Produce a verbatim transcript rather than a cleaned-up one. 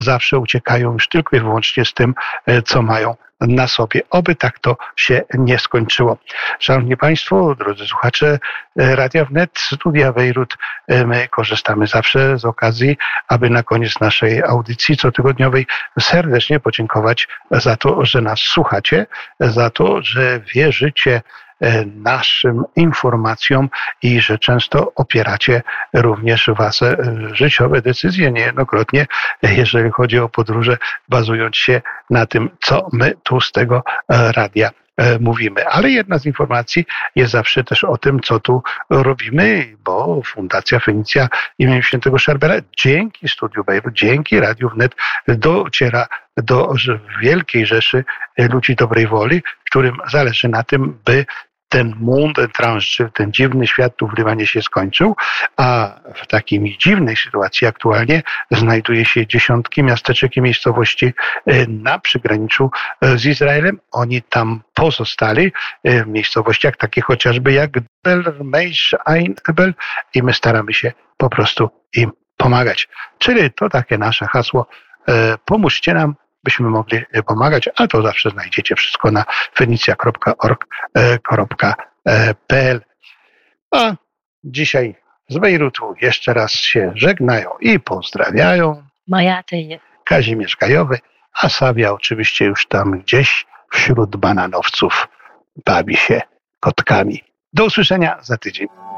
zawsze uciekają już tylko i wyłącznie z tym, co mają na sobie. Oby tak to się nie skończyło. Szanowni Państwo, drodzy słuchacze Radia Wnet, Studia Bejrut, my korzystamy zawsze z okazji, aby na koniec naszej audycji cotygodniowej serdecznie podziękować za to, że nas słuchacie, za to, że wierzycie naszym informacjom i że często opieracie również wasze życiowe decyzje niejednokrotnie, jeżeli chodzi o podróże, bazując się na tym, co my tu z tego radia mówimy. Ale jedna z informacji jest zawsze też o tym, co tu robimy, bo Fundacja Fenicja imienia Świętego Szarbela dzięki Studiu Bejrut, dzięki Radiu Wnet dociera do wielkiej rzeszy ludzi dobrej woli, którym zależy na tym, by ten monde étrange, czy ten dziwny świat tu w Libanie się skończył, a w takiej dziwnej sytuacji aktualnie znajduje się dziesiątki miasteczek i miejscowości na przygraniczu z Izraelem. Oni tam pozostali w miejscowościach takich chociażby jak Bel, Meish, Ain, Ebel i my staramy się po prostu im pomagać. Czyli to takie nasze hasło. Pomóżcie nam, byśmy mogli pomagać, a to zawsze znajdziecie wszystko na fenicja kropka org kropka p l. A dzisiaj z Bejrutu jeszcze raz się żegnają i pozdrawiają Majatynie, Kazimierz Gajowy, a Sawia oczywiście już tam gdzieś wśród bananowców bawi się kotkami. Do usłyszenia za tydzień.